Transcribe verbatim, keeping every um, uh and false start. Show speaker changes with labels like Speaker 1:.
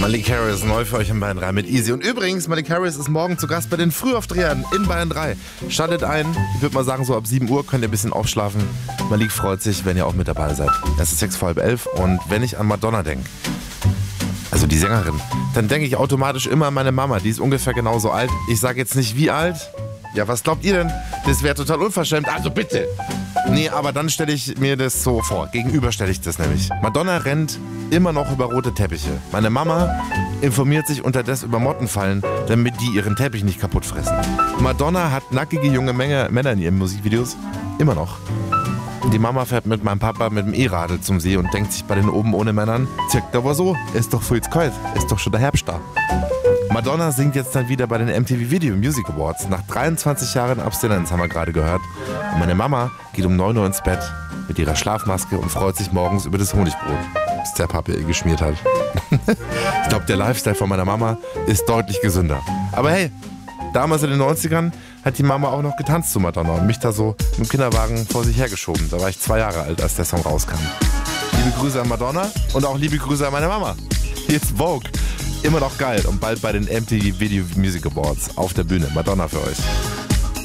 Speaker 1: Malik Harris neu für euch in Bayern drei mit Easy. Und übrigens, Malik Harris ist morgen zu Gast bei den Frühaufdrehern in Bayern drei. Schaltet ein, ich würde mal sagen, so ab sieben Uhr könnt ihr ein bisschen aufschlafen. Malik freut sich, wenn ihr auch mit dabei seid. Es ist sechs vor halb elf und wenn ich an Madonna denke, also die Sängerin, dann denke ich automatisch immer an meine Mama. Die ist ungefähr genauso alt. Ich sage jetzt nicht wie alt. Ja, was glaubt ihr denn? Das wäre total unverschämt. Also bitte. Nee, aber dann stelle ich mir das so vor. Gegenüber stelle ich das nämlich. Madonna rennt immer noch über rote Teppiche. Meine Mama informiert sich unterdessen über Mottenfallen, damit die ihren Teppich nicht kaputt fressen. Madonna hat nackige junge Menge, Männer in ihren Musikvideos. Immer noch. Die Mama fährt mit meinem Papa mit dem E-Radl zum See und denkt sich bei den oben ohne Männern, zirkt aber so, ist doch viel zu kalt, ist doch schon der Herbst da. Madonna singt jetzt dann wieder bei den M T V Video Music Awards. Nach dreiundzwanzig Jahren Abstinenz haben wir gerade gehört. Und meine Mama geht um neun Uhr ins Bett mit ihrer Schlafmaske und freut sich morgens über das Honigbrot, das der Papa ihr geschmiert hat. Ich glaube, der Lifestyle von meiner Mama ist deutlich gesünder. Aber hey, damals in den neunzigern hat die Mama auch noch getanzt zu Madonna und mich da so mit dem Kinderwagen vor sich hergeschoben. Da war ich zwei Jahre alt, als der Song rauskam. Liebe Grüße an Madonna und auch liebe Grüße an meine Mama. Hier ist Vogue. Immer noch geil und bald bei den M T V Video Music Awards auf der Bühne. Madonna für euch.